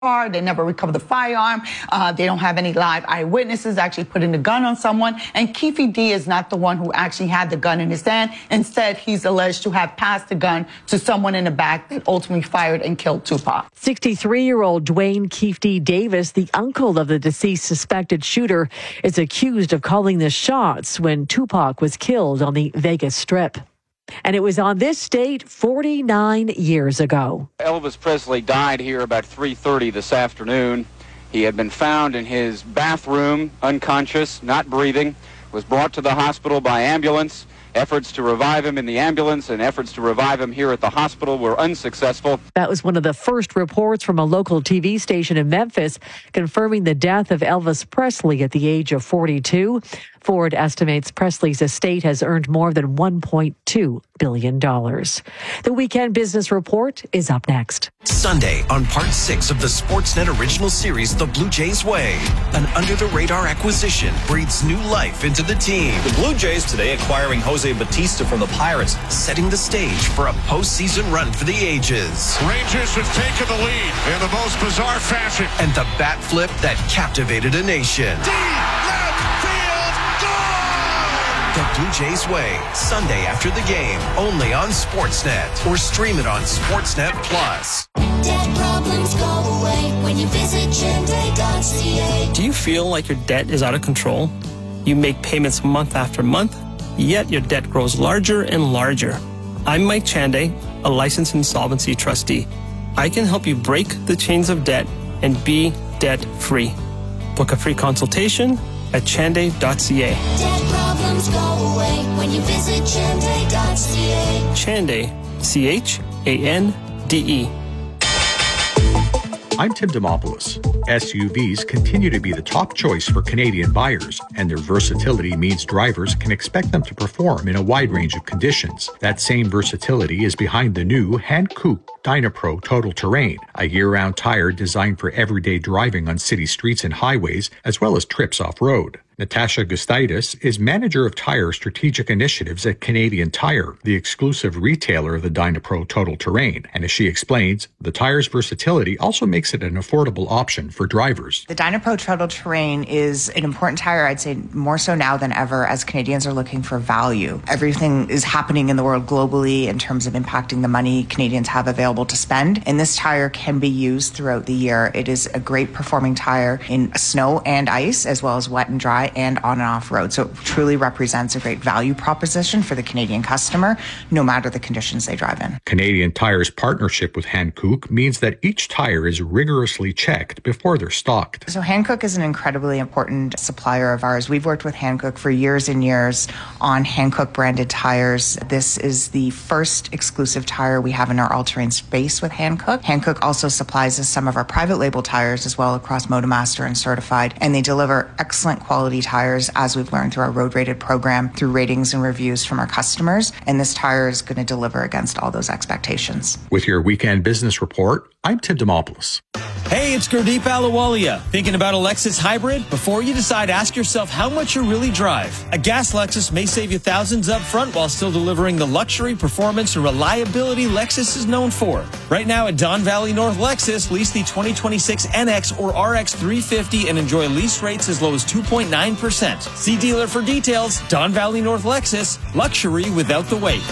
car. They never recover the firearm. They don't have any live eyewitnesses actually putting the gun on someone. And Keffe D is not the one who actually had the gun in his hand. Instead, he's alleged to have passed the gun to someone in the back that ultimately fired and killed Tupac. 63-year-old Dwayne Keffe D. Davis, the uncle of the deceased suspected shooter, is accused of calling the shots when Tupac was killed on the Vegas Strip. And it was on this date 49 years ago. Elvis Presley died here about 3:30 this afternoon. He had been found in his bathroom, unconscious, not breathing, was brought to the hospital by ambulance. Efforts to revive him in the ambulance and efforts to revive him here at the hospital were unsuccessful. That was one of the first reports from a local TV station in Memphis confirming the death of Elvis Presley at the age of 42. Ford estimates Presley's estate has earned more than $1.2 billion. The Weekend Business Report is up next. Sunday on Part 6 of the Sportsnet original series, The Blue Jays Way. An under-the-radar acquisition breathes new life into the team. The Blue Jays today acquiring Jose Bautista from the Pirates, setting the stage for a postseason run for the ages. Rangers have taken the lead in the most bizarre fashion. And the bat flip that captivated a nation. The Blue Jays Way, Sunday after the game, only on Sportsnet, or stream it on Sportsnet Plus. Debt problems go away when you visit Chande.ca. Do you feel like your debt is out of control? You make payments month after month, yet your debt grows larger and larger. I'm Mike Chande, a licensed insolvency trustee. I can help you break the chains of debt and be debt-free. Book a free consultation at Chande.ca. Debt problems go away when you visit Chande.ca. Chande, Chande. I'm Tim Demopoulos. SUVs continue to be the top choice for Canadian buyers, and their versatility means drivers can expect them to perform in a wide range of conditions. That same versatility is behind the new Hankook Dynapro Total Terrain, a year-round tire designed for everyday driving on city streets and highways, as well as trips off-road. Natasha Gustaitis is Manager of Tire Strategic Initiatives at Canadian Tire, the exclusive retailer of the Dynapro Total Terrain. And as she explains, the tire's versatility also makes it an affordable option for drivers. The Dynapro Total Terrain is an important tire, I'd say more so now than ever, as Canadians are looking for value. Everything is happening in the world globally in terms of impacting the money Canadians have available to spend, and this tire can be used throughout the year. It is a great performing tire in snow and ice, as well as wet and dry, and on and off road. So it truly represents a great value proposition for the Canadian customer, no matter the conditions they drive in. Canadian Tire's partnership with Hankook means that each tire is rigorously checked before they're stocked. So Hankook is an incredibly important supplier of ours. We've worked with Hankook for years and years on Hankook branded tires. This is the first exclusive tire we have in our all-terrain space with Hankook. Hankook also supplies us some of our private label tires as well across Motomaster and Certified, and they deliver excellent quality tires, as we've learned through our road rated program, through ratings and reviews from our customers. And this tire is going to deliver against all those expectations. With your Weekend Business Report, I'm Tim Demopoulos. Hey, it's Gurdeep Ahluwalia. Thinking about a Lexus hybrid? Before you decide, ask yourself how much you really drive. A gas Lexus may save you thousands up front while still delivering the luxury, performance, and reliability Lexus is known for. Right now at Don Valley North Lexus, lease the 2026 NX or RX 350 and enjoy lease rates as low as 2.9%. See dealer for details. Don Valley North Lexus, luxury without the wait.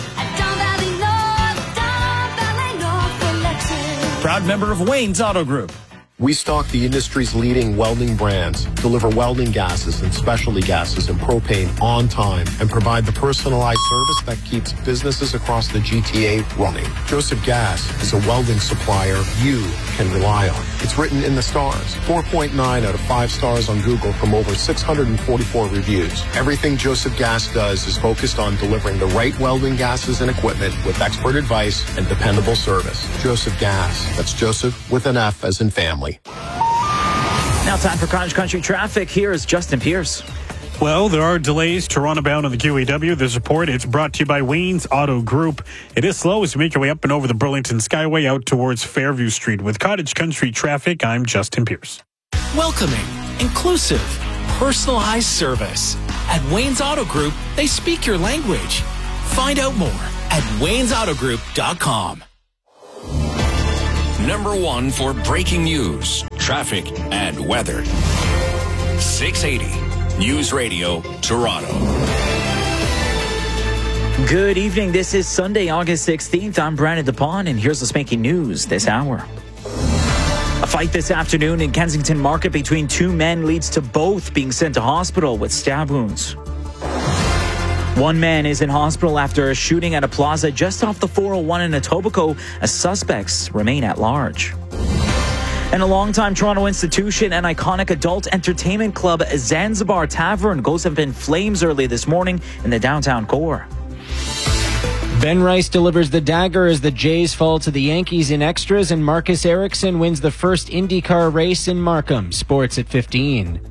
Proud member of Wayne's Auto Group. We stock the industry's leading welding brands, deliver welding gases and specialty gases and propane on time, and provide the personalized service that keeps businesses across the GTA running. Joseph Gas is a welding supplier you can rely on. It's written in the stars. 4.9 out of 5 stars on Google from over 644 reviews. Everything Joseph Gas does is focused on delivering the right welding gases and equipment with expert advice and dependable service. Joseph Gas. That's Joseph with an F as in family. Now time for Cottage Country traffic. Here is Justin Pierce. Well, there are delays Toronto bound on the QEW. This report, it's brought to you by Wayne's Auto Group. It is slow as you make your way up and over the Burlington Skyway out towards Fairview Street. With Cottage Country traffic, I'm Justin Pierce. Welcoming, inclusive, personalized service. At Wayne's Auto Group, they speak your language. Find out more at waynesautogroup.com. #1 for breaking news, traffic, and weather. 680 News Radio, Toronto. Good evening. This is Sunday, August 16th. I'm Brandon DePaun, and here's what's making news this hour. A fight this afternoon in Kensington Market between two men leads to both being sent to hospital with stab wounds. One man is in hospital after a shooting at a plaza just off the 401 in Etobicoke, as suspects remain at large. And a longtime Toronto institution and iconic adult entertainment club Zanzibar Tavern goes up in flames early this morning in the downtown core. Ben Rice delivers the dagger as the Jays fall to the Yankees in extras, and Marcus Ericsson wins the first IndyCar race in Markham. Sports at 15.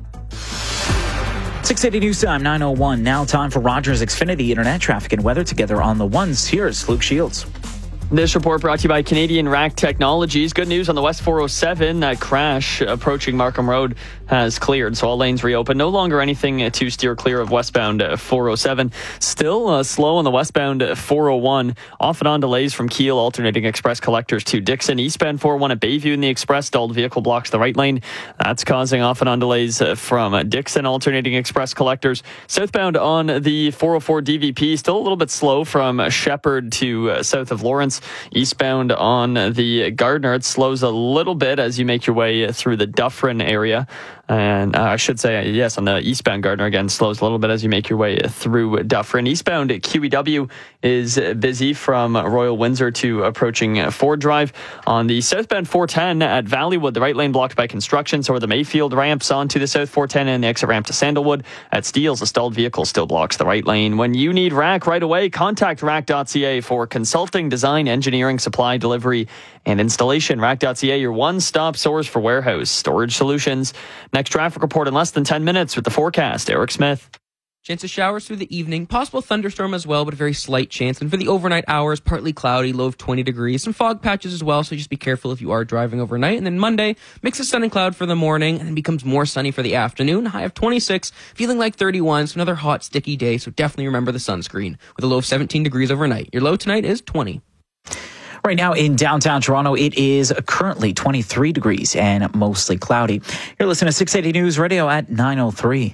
680 News Time, 9:01. Now time for Rogers Xfinity Internet traffic and weather together on the ones. Here's Luke Shields. This report brought to you by Canadian Rack Technologies. Good news on the West 407. That crash approaching Markham Road has cleared, so all lanes reopened. No longer anything to steer clear of westbound 407. Still slow on the westbound 401. Off and on delays from Kiel alternating express collectors to Dixon. Eastbound 401 at Bayview in the express. Stalled vehicle blocks the right lane. That's causing off and on delays from Dixon alternating express collectors. Southbound on the 404 DVP. Still a little bit slow from Shepherd to south of Lawrence. Eastbound on the Gardner, it slows a little bit as you make your way through the Dufferin area. And I should say, yes, on the eastbound Gardner, again, slows a little bit as you make your way through Dufferin. Eastbound QEW is busy from Royal Windsor to approaching Ford Drive. On the southbound 410 at Valleywood, the right lane blocked by construction, so are the Mayfield ramps onto the south 410 and the exit ramp to Sandalwood. At Steeles, a stalled vehicle still blocks the right lane. When you need Rack right away, contact rack.ca for consulting, design, engineering, supply, delivery, and installation. Rack.ca, your one-stop source for warehouse storage solutions. Next traffic report in less than 10 minutes with the forecast. Eric Smith. Chance of showers through the evening. Possible thunderstorm as well, but a very slight chance. And for the overnight hours, partly cloudy, low of 20 degrees. Some fog patches as well, so just be careful if you are driving overnight. And then Monday, mix of sun and cloud for the morning, and then becomes more sunny for the afternoon. High of 26, feeling like 31. So another hot, sticky day, so definitely remember the sunscreen. With a low of 17 degrees overnight. Your low tonight is 20. Right now in downtown Toronto, it is currently 23 degrees and mostly cloudy. You're listening to 680 News Radio at 9:03.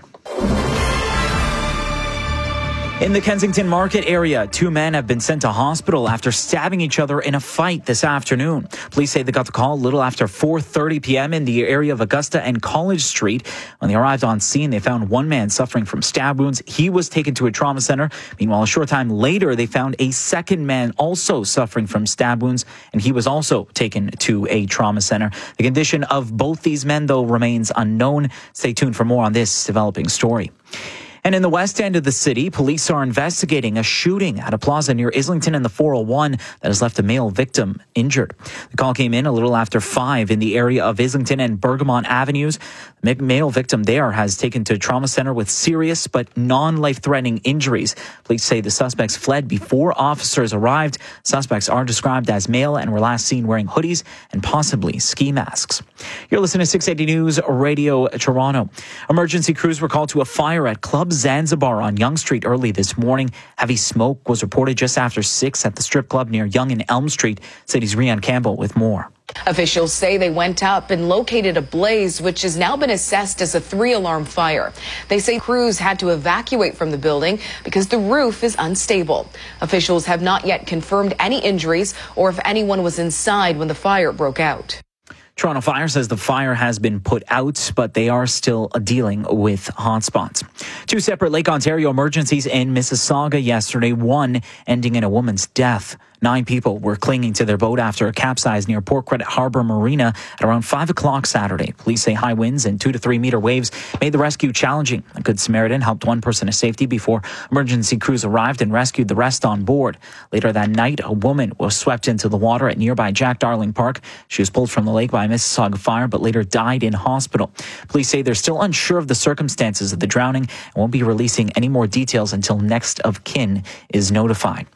In the Kensington Market area, two men have been sent to hospital after stabbing each other in a fight this afternoon. Police say they got the call a little after 4:30 p.m. in the area of Augusta and College Street. When they arrived on scene, they found one man suffering from stab wounds. He was taken to a trauma center. Meanwhile, a short time later, they found a second man also suffering from stab wounds, and he was also taken to a trauma center. The condition of both these men, though, remains unknown. Stay tuned for more on this developing story. And in the west end of the city, police are investigating a shooting at a plaza near Islington and the 401 that has left a male victim injured. The call came in a little after 5 in the area of Islington and Bergamont Avenues. The male victim there has taken to a trauma center with serious but non-life-threatening injuries. Police say the suspects fled before officers arrived. Suspects are described as male and were last seen wearing hoodies and possibly ski masks. You're listening to 680 News Radio Toronto. Emergency crews were called to a fire at Club Zanzibar on Yonge Street early this morning. Heavy smoke was reported just after 6 at the strip club near Yonge and Elm Street. City's Rian Campbell with more. Officials say they went up and located a blaze, which has now been assessed as a 3-alarm fire. They say crews had to evacuate from the building because the roof is unstable. Officials have not yet confirmed any injuries or if anyone was inside when the fire broke out. Toronto Fire says the fire has been put out, but they are still dealing with hotspots. 2 separate Lake Ontario emergencies in Mississauga yesterday, one ending in a woman's death. 9 people were clinging to their boat after a capsize near Port Credit Harbor Marina at around 5 o'clock Saturday. Police say high winds and 2 to 3 meter waves made the rescue challenging. A Good Samaritan helped one person to safety before emergency crews arrived and rescued the rest on board. Later that night, a woman was swept into the water at nearby Jack Darling Park. She was pulled from the lake by Mississauga Fire, but later died in hospital. Police say they're still unsure of the circumstances of the drowning and won't be releasing any more details until next of kin is notified.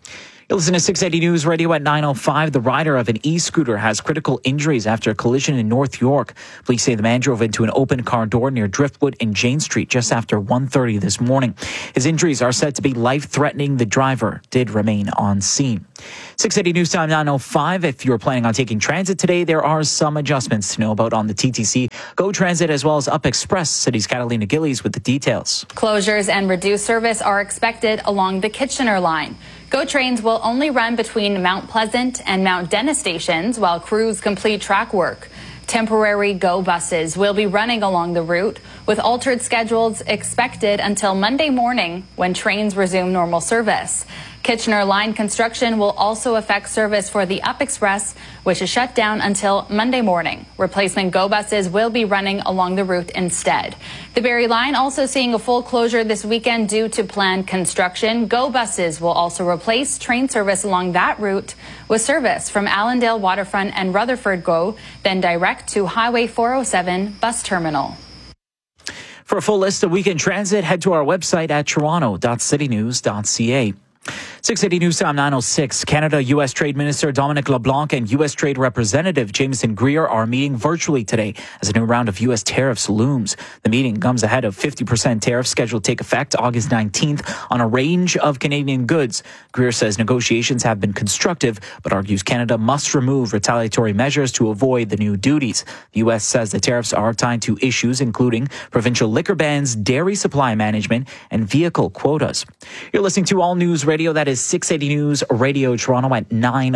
You listen to 680 News Radio at 9:05. The rider of an e-scooter has critical injuries after a collision in North York. Police say the man drove into an open car door near Driftwood and Jane Street just after 1:30 this morning. His injuries are said to be life-threatening. The driver did remain on scene. 680 News Time 9:05. If you're planning on taking transit today, there are some adjustments to know about on the TTC, Go Transit, as well as Up Express. City's Catalina Gillies with the details. Closures and reduced service are expected along the Kitchener line. Go trains will only run between Mount Pleasant and Mount Dennis stations while crews complete track work. Temporary Go buses will be running along the route with altered schedules expected until Monday morning when trains resume normal service. Kitchener line construction will also affect service for the Up Express, which is shut down until Monday morning. Replacement Go buses will be running along the route instead. The Barrie line also seeing a full closure this weekend due to planned construction. Go buses will also replace train service along that route with service from Allendale Waterfront and Rutherford Go, then direct to Highway 407 bus terminal. For a full list of weekend transit, head to our website at toronto.citynews.ca. 680 News Time 9:06. Canada-U.S. Trade Minister Dominic LeBlanc and U.S. Trade Representative Jameson Greer are meeting virtually today as a new round of U.S. tariffs looms. The meeting comes ahead of 50% tariffs scheduled to take effect August 19th on a range of Canadian goods. Greer says negotiations have been constructive, but argues Canada must remove retaliatory measures to avoid the new duties. The U.S. says the tariffs are tied to issues including provincial liquor bans, dairy supply management, and vehicle quotas. You're listening to All News Radio. That is 680 News Radio Toronto at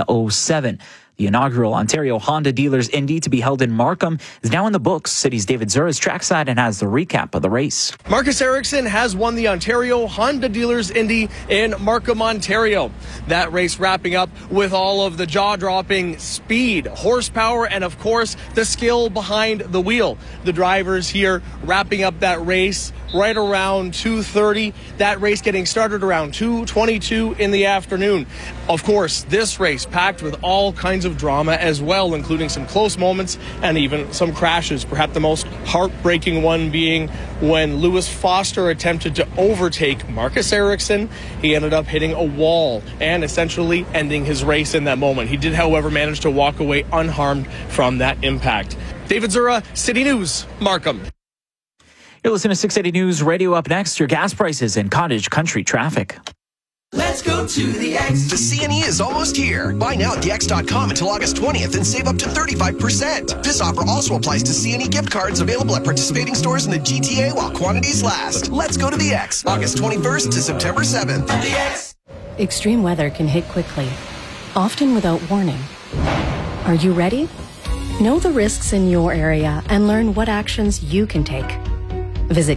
9:07. The inaugural Ontario Honda Dealers Indy to be held in Markham is now in the books. City's David Zura is trackside and has the recap of the race. Marcus Ericsson has won the Ontario Honda Dealers Indy in Markham, Ontario. That race wrapping up with all of the jaw-dropping speed, horsepower, and of course the skill behind the wheel. The drivers here wrapping up that race right around 2:30. That race getting started around 2:22 in the afternoon. Of course, this race packed with all kinds of drama as well, including some close moments and even some crashes. Perhaps the most heartbreaking one being when Lewis Foster attempted to overtake Marcus Ericsson. He ended up hitting a wall and essentially ending his race in that moment. He did, however, manage to walk away unharmed from that impact. David Zura, City News, Markham. You're listening to 680 News Radio. Up next, your gas prices and cottage country traffic. Let's go to the X. The CNE is almost here. Buy now at thex.com until August 20th and save up to 35%. This offer also applies to CNE gift cards available at participating stores in the GTA while quantities last. Let's go to the X. August 21st to September 7th. The X. Extreme weather can hit quickly, often without warning. Are you ready? Know the risks in your area and learn what actions you can take. Visit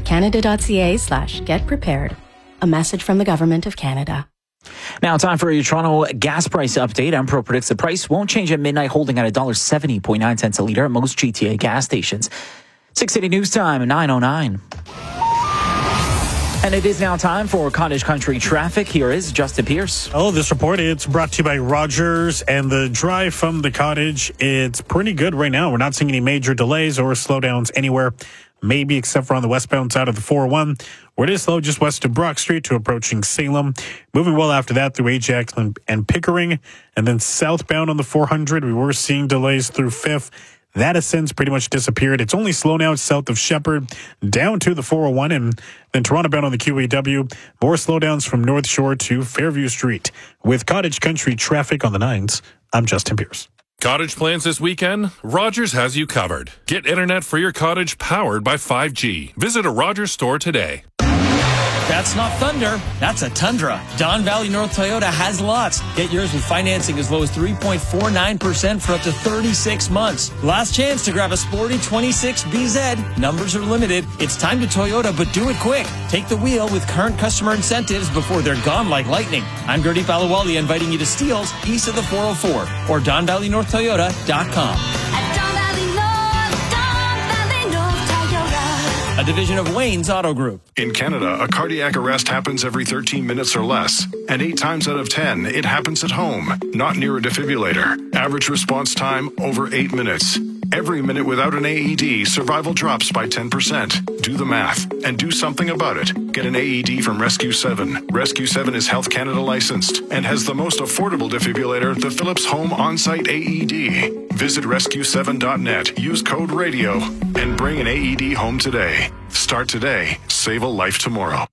canada.ca/getprepared. A message from the Government of Canada. Now, time for your Toronto gas price update. Empro predicts the price won't change at midnight, holding at $1.70.9 a litre at most GTA gas stations. 680 News Time, 9:09. And it is now time for Cottage Country Traffic. Here is Justin Pierce. Oh, this report, it's brought to you by Rogers. And the drive from the cottage, it's pretty good right now. We're not seeing any major delays or slowdowns anywhere, maybe except for on the westbound side of the 401, where it is slow just west of Brock Street to approaching Salem. Moving well after that through Ajax and Pickering. And then southbound on the 400, we were seeing delays through 5th. That has since pretty much disappeared. It's only slow now south of Shepherd down to the 401, and then Toronto bound on the QEW. More slowdowns from North Shore to Fairview Street. With Cottage Country Traffic on the 9s, I'm Justin Pierce. Cottage plans this weekend? Rogers has you covered. Get internet for your cottage powered by 5G. Visit a Rogers store today. That's not thunder. That's a Tundra. Don Valley North Toyota has lots. Get yours with financing as low as 3.49% for up to 36 months. Last chance to grab a sporty 26BZ. Numbers are limited. It's time to Toyota, but do it quick. Take the wheel with current customer incentives before they're gone like lightning. I'm Gurdeep Ahluwalia inviting you to Steeles east of the 404 or DonValleyNorthToyota.com. A division of Wayne's Auto Group. In Canada, a cardiac arrest happens every 13 minutes or less. And 8 times out of 10, it happens at home, not near a defibrillator. Average response time, over 8 minutes. Every minute without an AED, survival drops by 10%. Do the math and do something about it. Get an AED from Rescue 7. Rescue 7 is Health Canada licensed and has the most affordable defibrillator, the Philips Home On-Site AED. Visit rescue7.net, use code RADIO, and bring an AED home today. Start today. Save a life tomorrow.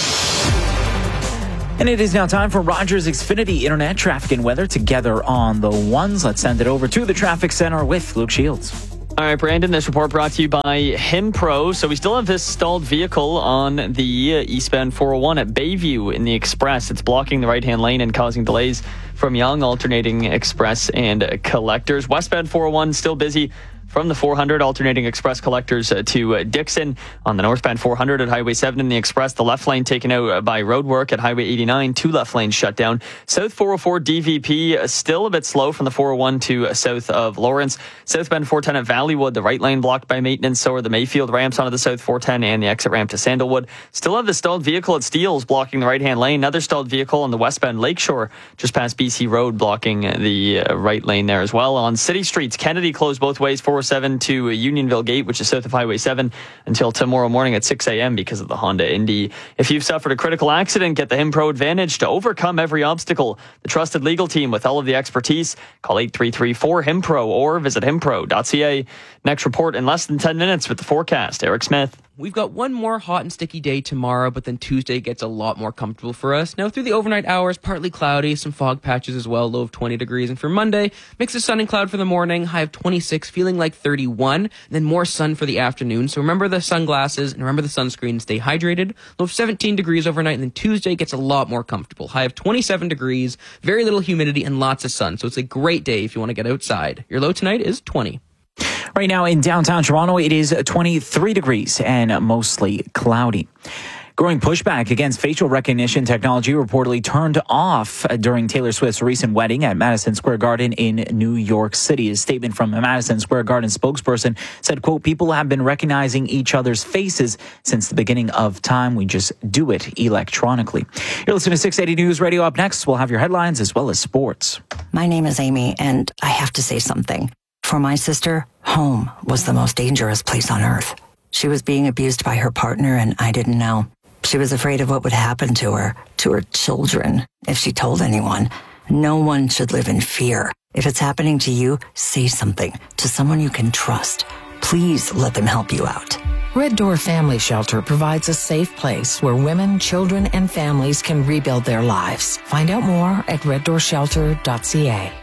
And it is now time for Rogers Xfinity Internet traffic and weather together on the ones. Let's send it over to the traffic center with Luke Shields. All right, Brandon, this report brought to you by Himpro. So we still have this stalled vehicle on the eastbound 401 at Bayview in the Express. It's blocking the right-hand lane and causing delays from Yonge, alternating Express and Collectors. Westbound 401 still busy from the 400 alternating Express Collectors to Dixon. On the northbound 400 at Highway 7 in the Express, the left lane taken out by roadwork at Highway 89, 2 left lanes shut down. South 404 DVP still a bit slow from the 401 to south of Lawrence. Southbound 410 at Valleywood, the right lane blocked by maintenance, so are the Mayfield ramps onto the South 410 and the exit ramp to Sandalwood. Still have the stalled vehicle at Steeles blocking the right-hand lane. Another stalled vehicle on the westbound Lakeshore just past BC Road blocking the right lane there as well. On city streets, Kennedy closed both ways, 407 to Unionville Gate, which is south of Highway 7, until tomorrow morning at 6 a.m. because of the Honda Indy. If you've suffered a critical accident, get the Himpro Advantage to overcome every obstacle. The trusted legal team with all of the expertise. Call 833-4HIMPRO or visit himpro.ca. Next report in less than 10 minutes with the forecast. Eric Smith. We've got one more hot and sticky day tomorrow, but then Tuesday gets a lot more comfortable for us. Now, through the overnight hours, partly cloudy, some fog patches as well, low of 20 degrees. And for Monday, mix of sun and cloud for the morning, high of 26, feeling like 31, and then more sun for the afternoon. So remember the sunglasses and remember the sunscreen. Stay hydrated. Low of 17 degrees overnight, and then Tuesday gets a lot more comfortable. High of 27 degrees, very little humidity, and lots of sun. So it's a great day if you want to get outside. Your low tonight is 20. Right now in downtown Toronto, it is 23 degrees and mostly cloudy. Growing pushback against facial recognition technology reportedly turned off during Taylor Swift's recent wedding at Madison Square Garden in New York City. A statement from a Madison Square Garden spokesperson said, quote, "People have been recognizing each other's faces since the beginning of time. We just do it electronically." You're listening to 680 News Radio. Up next, we'll have your headlines as well as sports. My name is Amy, and I have to say something. For my sister, home was the most dangerous place on earth. She was being abused by her partner, and I didn't know. She was afraid of what would happen to her children, if she told anyone. No one should live in fear. If it's happening to you, say something to someone you can trust. Please let them help you out. Red Door Family Shelter provides a safe place where women, children, and families can rebuild their lives. Find out more at reddoorshelter.ca.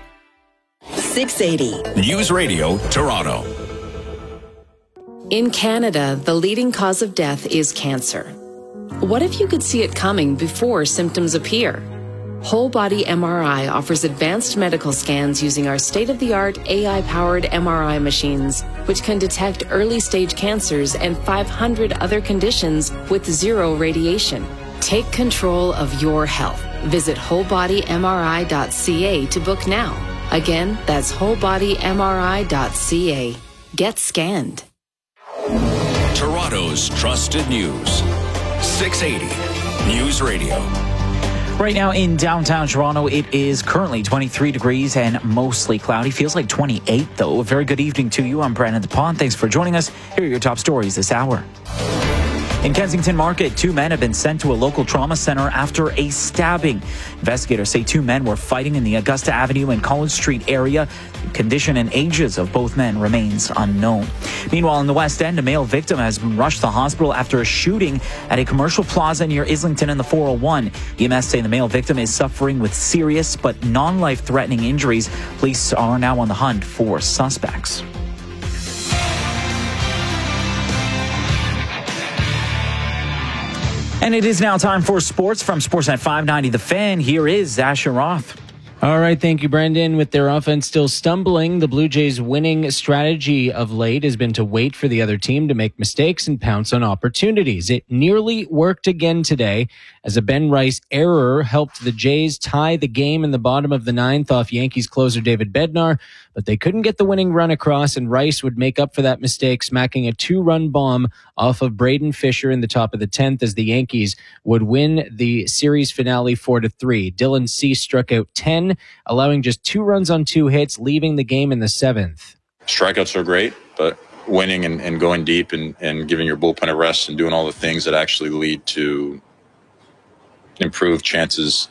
680 News Radio Toronto. In Canada, the leading cause of death is cancer. What if you could see it coming before symptoms appear? Whole Body MRI offers advanced medical scans using our state-of-the-art AI-powered MRI machines, which can detect early-stage cancers and 500 other conditions with zero radiation. Take control of your health. Visit wholebodymri.ca to book now. Again, that's wholebodymri.ca. Get scanned. Toronto's trusted news. 680 News Radio. Right now in downtown Toronto, it is currently 23 degrees and mostly cloudy. Feels like 28, though. A very good evening to you. I'm Brandon DePont. Thanks for joining us. Here are your top stories this hour. In Kensington Market, 2 men have been sent to a local trauma center after a stabbing. Investigators say 2 men were fighting in the Augusta Avenue and College Street area. The condition and ages of both men remains unknown. Meanwhile, in the West End, a male victim has been rushed to the hospital after a shooting at a commercial plaza near Islington and the 401. EMS say the male victim is suffering with serious but non-life-threatening injuries. Police are now on the hunt for suspects. And it is now time for sports from Sportsnet 590 The Fan. Here is Asher Roth. All right, thank you, Brendan. With their offense still stumbling, the Blue Jays' winning strategy of late has been to wait for the other team to make mistakes and pounce on opportunities. It nearly worked again today as a Ben Rice error helped the Jays tie the game in the bottom of the 9th off Yankees closer David Bednar, but they couldn't get the winning run across, and Rice would make up for that mistake, smacking a 2-run bomb off of Braden Fisher in the top of the 10th as the Yankees would win the series finale 4-3. Dylan Cease struck out 10, allowing just 2 runs on 2 hits, leaving the game in the 7th. strikeouts are great, but winning and going deep and giving your bullpen a rest and doing all the things that actually lead to improved chances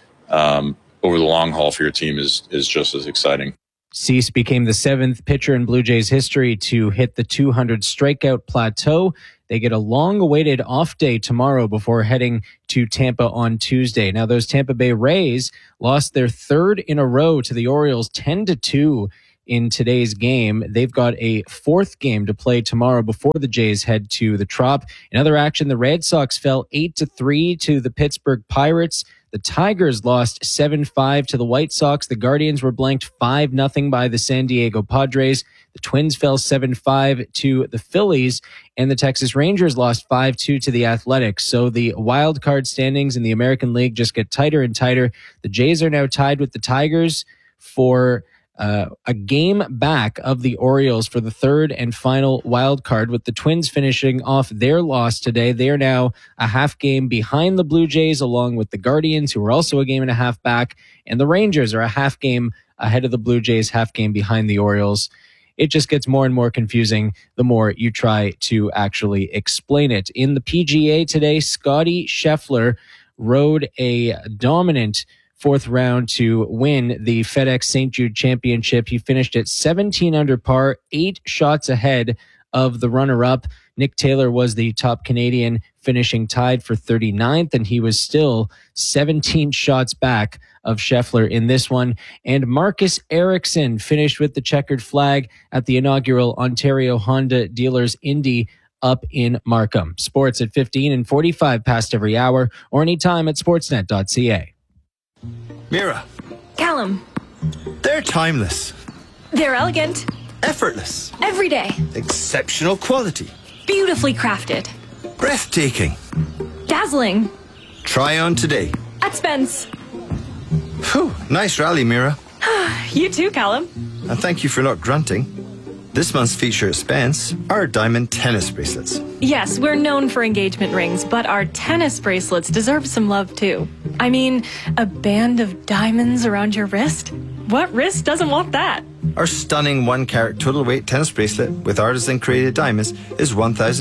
over the long haul for your team is just as exciting. Cease became the 7th pitcher in Blue Jays history to hit the 200 strikeout plateau. They get a long-awaited off day tomorrow before heading to Tampa on Tuesday. Now, those Tampa Bay Rays lost their 3rd in a row to the Orioles 10-2 in today's game. They've got a 4th game to play tomorrow before the Jays head to the Trop. In other action, the Red Sox fell 8-3 to the Pittsburgh Pirates. The Tigers lost 7-5 to the White Sox. The Guardians were blanked 5-0 by the San Diego Padres. The Twins fell 7-5 to the Phillies, and the Texas Rangers lost 5-2 to the Athletics. So the wild card standings in the American League just get tighter and tighter. The Jays are now tied with the Tigers for a game back of the Orioles for the 3rd and final wild card, with the Twins finishing off their loss today. They are now a half game behind the Blue Jays, along with the Guardians, who are also a game and a half back, and the Rangers are a half game ahead of the Blue Jays, half game behind the Orioles. It just gets more and more confusing the more you try to actually explain it. In the PGA today, Scottie Scheffler rode a dominant 4th round to win the FedEx St. Jude Championship. He finished at 17 under par, 8 shots ahead of the runner-up. Nick Taylor was the top Canadian, finishing tied for 39th, and he was still 17 shots back of Scheffler in this one. And Marcus Ericsson finished with the checkered flag at the inaugural Ontario Honda Dealers Indy up in Markham. Sports at 15 and 45 past every hour, or anytime at sportsnet.ca. Mira. Callum. They're timeless. They're elegant. Effortless. Everyday. Exceptional quality. Beautifully crafted. Breathtaking. Dazzling. Try on today. At Spence. Phew, nice rally, Mira. You too, Callum. And thank you for not grunting. This month's feature at Spence are diamond tennis bracelets. Yes, we're known for engagement rings, but our tennis bracelets deserve some love too. I mean, a band of diamonds around your wrist? What wrist doesn't want that? Our stunning 1-carat total weight tennis bracelet with artisan-created diamonds is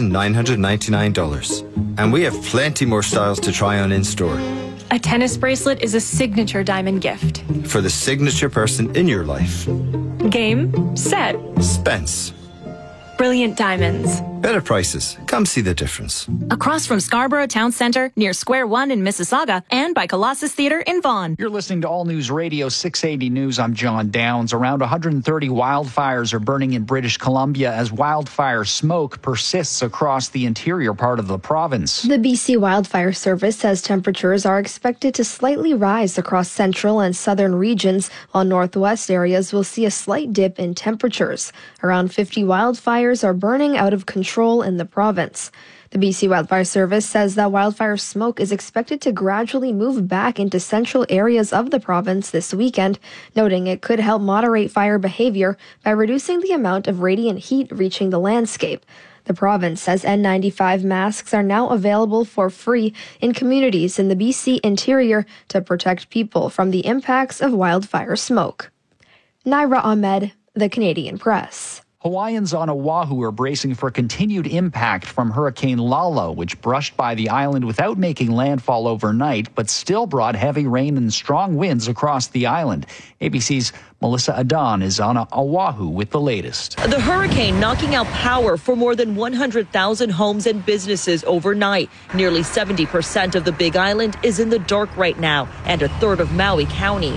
$1,999. And we have plenty more styles to try on in-store. A tennis bracelet is a signature diamond gift. For the signature person in your life. Game, set. Spence. Brilliant diamonds. Better prices. Come see the difference. Across from Scarborough Town Centre, near Square One in Mississauga, and by Colossus Theatre in Vaughan. You're listening to All News Radio 680 News. I'm John Downs. Around 130 wildfires are burning in British Columbia as wildfire smoke persists across the interior part of the province. The BC Wildfire Service says temperatures are expected to slightly rise across central and southern regions, while northwest areas will see a slight dip in temperatures. Around 50 wildfires are burning out of control in the province. The BC Wildfire Service says that wildfire smoke is expected to gradually move back into central areas of the province this weekend, noting it could help moderate fire behavior by reducing the amount of radiant heat reaching the landscape. The province says N95 masks are now available for free in communities in the BC interior to protect people from the impacts of wildfire smoke. Naira Ahmed, The Canadian Press. Hawaiians on Oahu are bracing for continued impact from Hurricane Lala, which brushed by the island without making landfall overnight, but still brought heavy rain and strong winds across the island. ABC's Melissa Adan is on Oahu with the latest. The hurricane knocking out power for more than 100,000 homes and businesses overnight. Nearly 70% of the Big Island is in the dark right now, and a third of Maui County.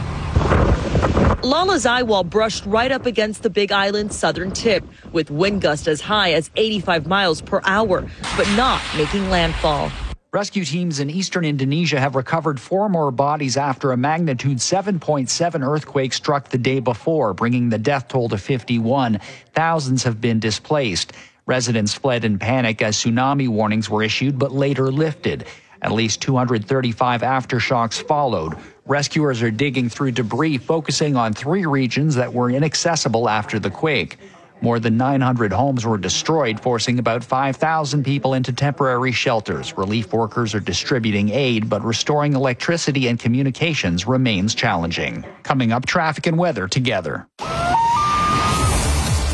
Lala's eyewall brushed right up against the Big Island's southern tip, with wind gusts as high as 85 miles per hour, but not making landfall. Rescue teams in eastern Indonesia have recovered 4 more bodies after a magnitude 7.7 earthquake struck the day before, bringing the death toll to 51. Thousands have been displaced. Residents fled in panic as tsunami warnings were issued, but later lifted. At least 235 aftershocks followed. Rescuers are digging through debris, focusing on 3 regions that were inaccessible after the quake. More than 900 homes were destroyed, forcing about 5,000 people into temporary shelters. Relief workers are distributing aid, but restoring electricity and communications remains challenging. Coming up, traffic and weather together.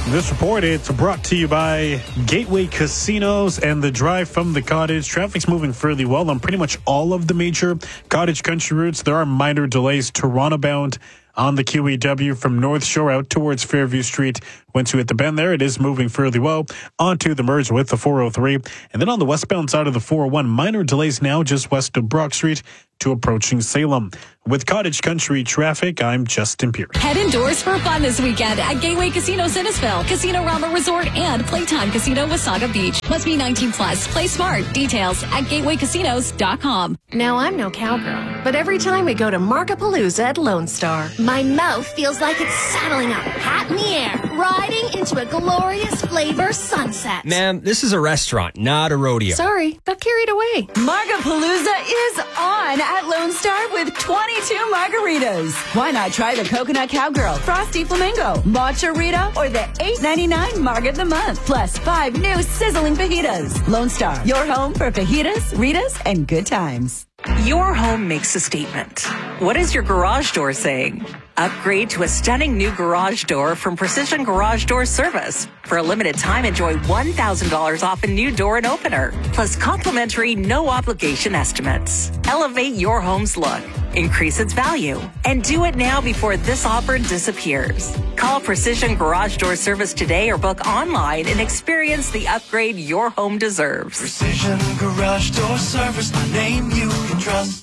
This report, it's brought to you by Gateway Casinos and the drive from the Cottage. Traffic's moving fairly well on pretty much all of the major Cottage Country routes. There are minor delays Toronto bound on the QEW from North Shore out towards Fairview Street. Once you hit the bend there, it is moving fairly well onto the merge with the 403. And then on the westbound side of the 401, minor delays now just west of Brock Street to approaching Salem. With Cottage Country traffic, I'm Justin Pierce. Head indoors for fun this weekend at Gateway Casino Innisfil, Casino Rama Resort, and Playtime Casino Wasaga Beach. Must be 18 plus. Play smart. Details at gatewaycasinos.com. Now, I'm no cowgirl, but every time we go to Markapalooza at Lone Star, my mouth feels like it's saddling up, hat in the air, riding into a glorious flavor sunset. Ma'am, this is a restaurant, not a rodeo. Sorry, got carried away. Markapalooza is on at Lone Star with 22 margaritas. Why not try the Coconut Cowgirl, Frosty Flamingo, Matcha Rita, or the $8.99 Marg of the Month, plus 5 new sizzling fajitas. Lone Star, your home for fajitas, Ritas, and good times. Your home makes a statement. What is your garage door saying? Upgrade to a stunning new garage door from Precision Garage Door Service. For a limited time, enjoy $1,000 off a new door and opener, plus complimentary no-obligation estimates. Elevate your home's look, increase its value, and do it now before this offer disappears. Call Precision Garage Door Service today or book online and experience the upgrade your home deserves. Precision Garage Door Service, a name you can trust.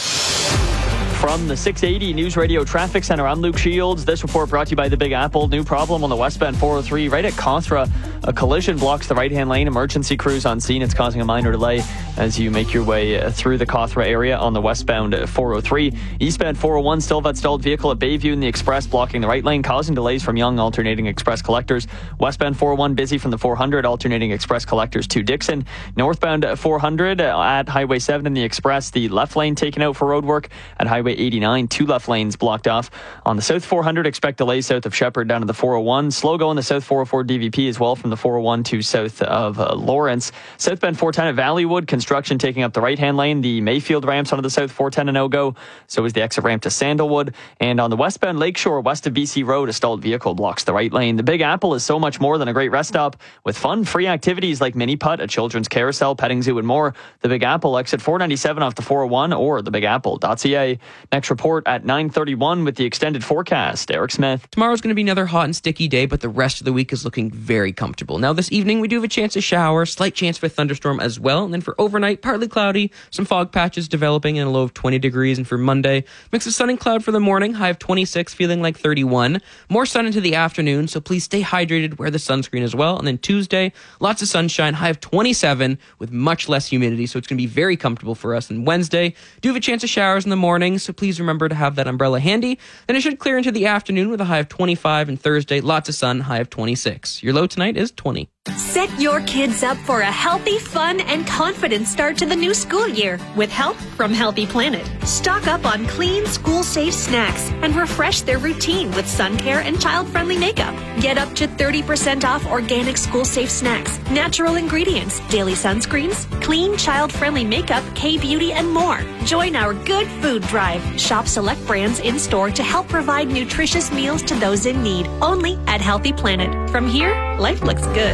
From the 680 News Radio Traffic Center, I'm Luke Shields. This report brought to you by the Big Apple. New problem on the westbound 403 right at Cawthra. A collision blocks the right-hand lane. Emergency crews on scene. It's causing a minor delay as you make your way through the Cawthra area on the westbound 403. Eastbound 401, still that stalled vehicle at Bayview in the Express blocking the right lane, causing delays from Young alternating Express collectors. Westbound 401 busy from the 400 alternating Express collectors to Dixon. Northbound 400 at Highway 7 in the Express, the left lane taken out for road work. At Highway 89, 2 left lanes blocked off. On the South 400, expect delays south of Shepherd down to the 401. Slow go on the South 404 DVP as well from the 401 to south of Lawrence. Southbound 410 at Valleywood, construction taking up the right-hand lane. The Mayfield ramps onto the South 410 a no-go. So is the exit ramp to Sandalwood. And on the westbound Lakeshore, west of BC Road, a stalled vehicle blocks the right lane. The Big Apple is so much more than a great rest stop. With fun, free activities like mini putt, a children's carousel, petting zoo, and more. The Big Apple, exit 497 off the 401 or thebigapple.ca. Next report at 9:31 with the extended forecast. Eric Smith. Tomorrow's going to be another hot and sticky day, but the rest of the week is looking very comfortable. Now, this evening, we do have a chance to shower, slight chance for a thunderstorm as well. And then for overnight, partly cloudy, some fog patches developing in a low of 20 degrees. And for Monday, mix of sun and cloud for the morning, high of 26, feeling like 31. More sun into the afternoon, so please stay hydrated, wear the sunscreen as well. And then Tuesday, lots of sunshine, high of 27 with much less humidity, so it's going to be very comfortable for us. And Wednesday, do have a chance of showers in the morning, so please remember to have that umbrella handy. Then it should clear into the afternoon with a high of 25, and Thursday, lots of sun, high of 26. Your low tonight is 20. Set your kids up for a healthy, fun, and confident start to the new school year with help from Healthy Planet. Stock up on clean, school-safe snacks and refresh their routine with sun care and child-friendly makeup. Get up to 30% off organic school-safe snacks, natural ingredients, daily sunscreens, clean, child-friendly makeup, K-beauty, and more. Join our Good Food Drive. Shop select brands in-store to help provide nutritious meals to those in need. Only at Healthy Planet. From here, life looks good.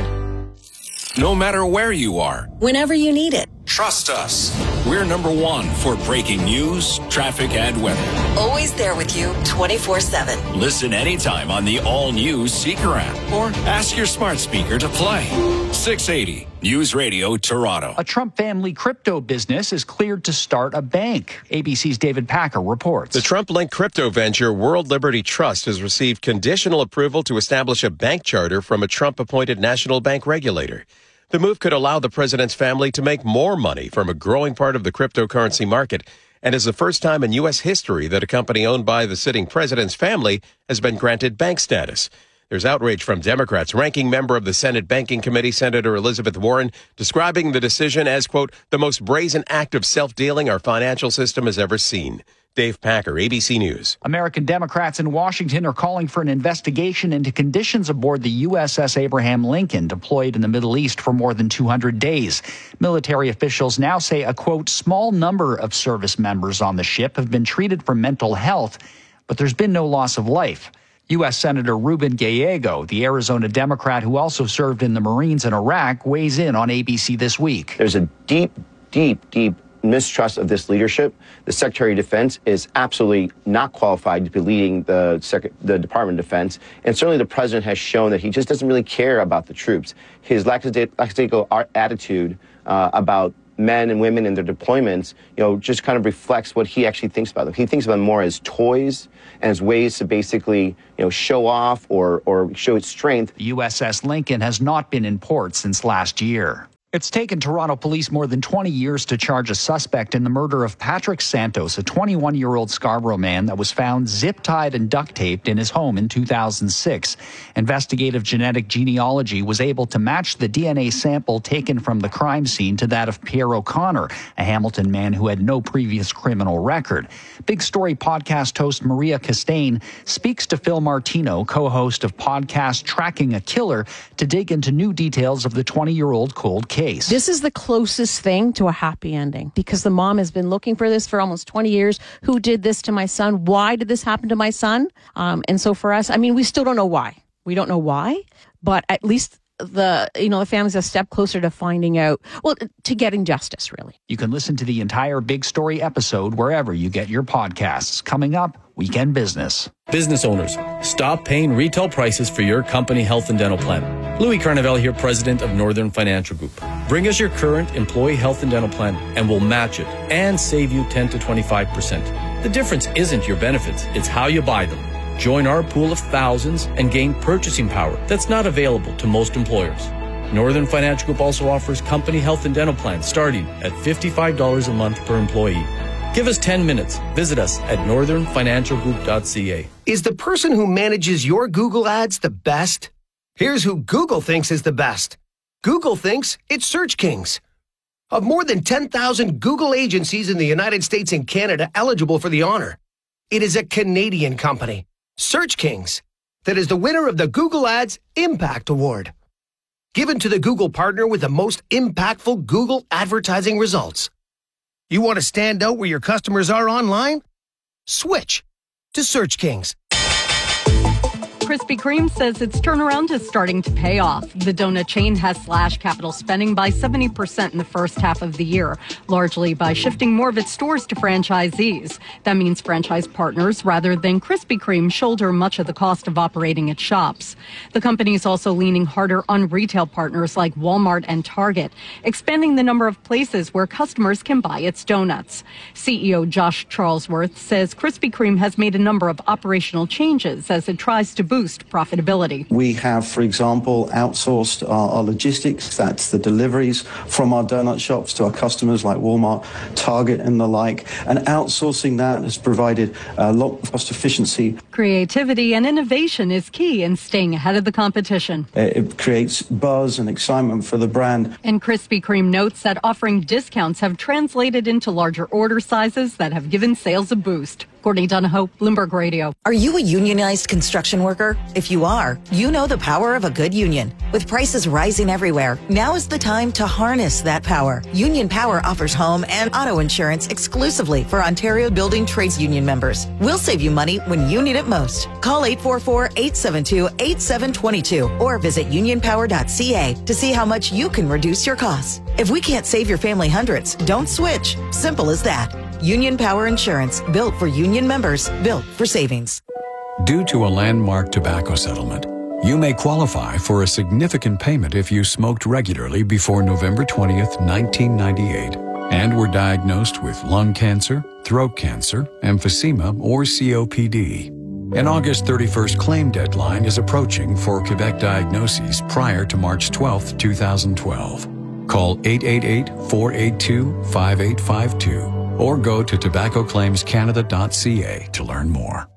No matter where you are, Whenever you need it. trust us. We're number one for breaking news, traffic, and weather. Always there with you 24/7. Listen anytime on the all-new Seeker app or ask your smart speaker to play. 680 News Radio Toronto. A Trump family crypto business is cleared to start a bank. ABC's David Packer reports. The Trump-linked crypto venture World Liberty Trust has received conditional approval to establish a bank charter from a Trump-appointed national bank regulator. The move could allow the president's family to make more money from a growing part of the cryptocurrency market and is the first time in U.S. history that a company owned by the sitting president's family has been granted bank status. There's outrage from Democrats. Ranking member of the Senate Banking Committee, Senator Elizabeth Warren, describing the decision as, quote, the most brazen act of self-dealing our financial system has ever seen. Dave Packer, ABC News. American Democrats in Washington are calling for an investigation into conditions aboard the USS Abraham Lincoln, deployed in the Middle East for more than 200 days. Military officials now say a, quote, small number of service members on the ship have been treated for mental health, but there's been no loss of life. U.S. Senator Ruben Gallego, the Arizona Democrat who also served in the Marines in Iraq, weighs in on ABC This Week. There's a deep mistrust of this leadership. The Secretary of Defense is absolutely not qualified to be leading the Department of Defense. And certainly the president has shown that he just doesn't really care about the troops. His lackadaisical attitude about men and women and their deployments, just kind of reflects what he actually thinks about them. He thinks about them more as toys and as ways to basically, show off or show its strength. The USS Lincoln has not been in port since last year. It's taken Toronto police more than 20 years to charge a suspect in the murder of Patrick Santos, a 21-year-old Scarborough man that was found zip-tied and duct-taped in his home in 2006. Investigative genetic genealogy was able to match the DNA sample taken from the crime scene to that of Pierre O'Connor, a Hamilton man who had no previous criminal record. Big Story podcast host Maria Castaigne speaks to Phil Martino, co-host of podcast Tracking a Killer, to dig into new details of the 20-year-old cold case. This is the closest thing to a happy ending because the mom has been looking for this for almost 20 years. Who did this to my son? Why did this happen to my son? And so for us, we still don't know why. We don't know why, but at least the family's a step closer to finding out, to getting justice, really. You can listen to the entire Big Story episode wherever you get your podcasts. Coming up, Weekend Business. Business owners, stop paying retail prices for your company health and dental plan. Louis Carnevale here, president of Northern Financial Group. Bring us your current employee health and dental plan and we'll match it and save you 10 to 25%. The difference isn't your benefits, it's how you buy them. Join our pool of thousands and gain purchasing power that's not available to most employers. Northern Financial Group also offers company health and dental plans starting at $55 a month per employee. Give us 10 minutes. Visit us at northernfinancialgroup.ca. Is the person who manages your Google ads the best? Here's who Google thinks is the best. Google thinks it's Search Kings. Of more than 10,000 Google agencies in the United States and Canada eligible for the honor, it is a Canadian company, Search Kings, that is the winner of the Google Ads Impact Award, given to the Google partner with the most impactful Google advertising results. You want to stand out where your customers are online? Switch to Search Kings. Krispy Kreme says its turnaround is starting to pay off. The donut chain has slashed capital spending by 70% in the first half of the year, largely by shifting more of its stores to franchisees. That means franchise partners, rather than Krispy Kreme, shoulder much of the cost of operating its shops. The company is also leaning harder on retail partners like Walmart and Target, expanding the number of places where customers can buy its donuts. CEO Josh Charlesworth says Krispy Kreme has made a number of operational changes as it tries to boost profitability. We have, for example, outsourced our logistics, that's the deliveries from our donut shops to our customers like Walmart, Target and the like, and outsourcing that has provided a lot of cost efficiency. Creativity and innovation is key in staying ahead of the competition. It creates buzz and excitement for the brand. And Krispy Kreme notes that offering discounts have translated into larger order sizes that have given sales a boost. Courtney Donahoe, Bloomberg Radio. Are you a unionized construction worker? If you are, you know the power of a good union. With prices rising everywhere, now is the time to harness that power. Union Power offers home and auto insurance exclusively for Ontario Building Trades Union members. We'll save you money when you need it most. Call 844-872-8722 or visit unionpower.ca to see how much you can reduce your costs. If we can't save your family hundreds, don't switch. Simple as that. Union Power Insurance, built for union members, built for savings. Due to a landmark tobacco settlement, you may qualify for a significant payment if you smoked regularly before November 20th, 1998, and were diagnosed with lung cancer, throat cancer, emphysema, or COPD. An August 31st claim deadline is approaching for Quebec diagnoses prior to March 12th, 2012. Call 888-482-5852. Or go to tobaccoclaimscanada.ca to learn more.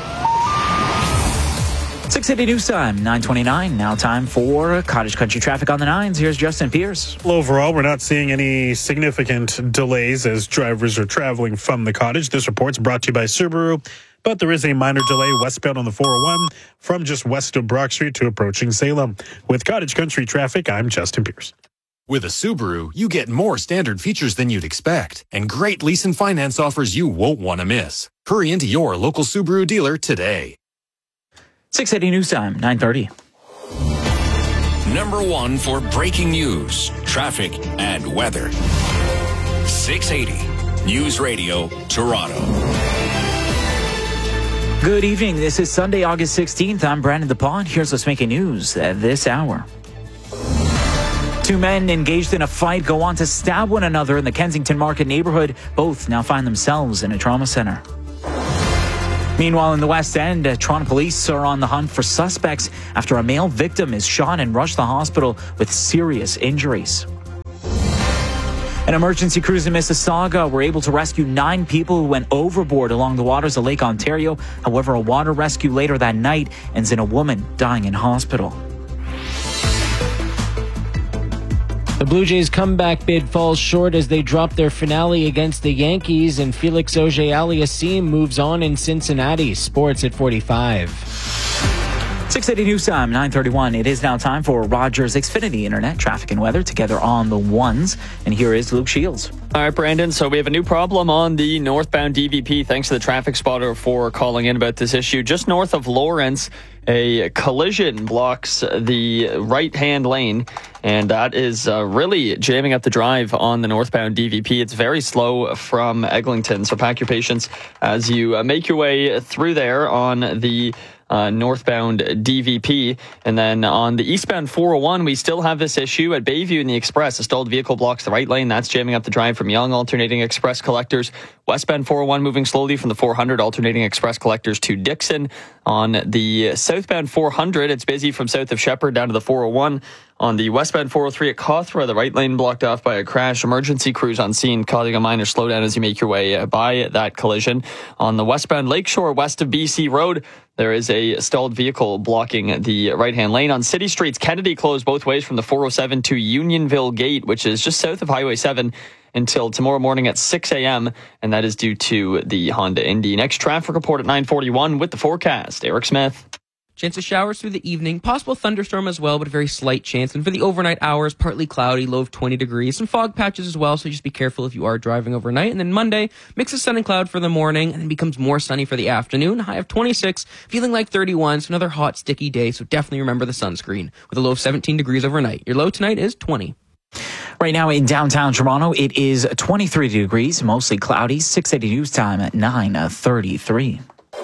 6:80 news time, 9:29. Now time for Cottage Country traffic on the 9s. Here's Justin Pierce. Well, overall, we're not seeing any significant delays as drivers are traveling from the Cottage. This report's brought to you by Subaru, but there is a minor delay westbound on the 401 from just west of Brock Street to approaching Salem. With Cottage Country traffic, I'm Justin Pierce. With a Subaru, you get more standard features than you'd expect and great lease and finance offers you won't want to miss. Hurry into your local Subaru dealer today. 680 News Time, 9:30. Number one for breaking news, traffic, and weather. 680 News Radio, Toronto. Good evening. This is Sunday, August 16th. I'm Brandon DePont. Here's what's making news at this hour. Two men engaged in a fight go on to stab one another in the Kensington Market neighborhood. Both now find themselves in a trauma center. Meanwhile, in the West End, Toronto police are on the hunt for suspects after a male victim is shot and rushed to the hospital with serious injuries. An emergency crews in Mississauga were able to rescue 9 people who went overboard along the waters of Lake Ontario. However, a water rescue later that night ends in a woman dying in hospital. The Blue Jays' comeback bid falls short as they drop their finale against the Yankees, and Felix Auger-Aliassime moves on in Cincinnati. Sports at 45. 680 News Time, 9:31. It is now time for Rogers Xfinity Internet traffic and weather together on the ones. And here is Luke Shields. All right, Brandon. So we have a new problem on the northbound DVP. Thanks to the traffic spotter for calling in about this issue. Just north of Lawrence, a collision blocks the right-hand lane, and that is really jamming up the drive on the northbound DVP. It's very slow from Eglinton, so pack your patience as you make your way through there on the northbound DVP. And then on the eastbound 401, we still have this issue at Bayview in the Express. A stalled vehicle blocks the right lane. That's jamming up the drive from Yonge, alternating express collectors. Westbound 401 moving slowly from the 400, alternating express collectors to Dixon. On the southbound 400, it's busy from south of Shepherd down to the 401. On the westbound 403 at Cawthra, the right lane blocked off by a crash. Emergency crews on scene, causing a minor slowdown as you make your way by that collision. On the westbound Lakeshore, west of BC Road, there is a stalled vehicle blocking the right-hand lane. On city streets, Kennedy closed both ways from the 407 to Unionville Gate, which is just south of Highway 7, until tomorrow morning at 6 a.m., and that is due to the Honda Indy. Next traffic report at 9:41 with the forecast. Eric Smith. Chance of showers through the evening, possible thunderstorm as well, but a very slight chance. And for the overnight hours, partly cloudy, low of 20 degrees. Some fog patches as well, so just be careful if you are driving overnight. And then Monday, mix of sun and cloud for the morning, and then becomes more sunny for the afternoon. High of 26, feeling like 31, so another hot, sticky day, so definitely remember the sunscreen. With a low of 17 degrees overnight. Your low tonight is 20. Right now in downtown Toronto, it is 23 degrees, mostly cloudy. 680 News Time at 9:33.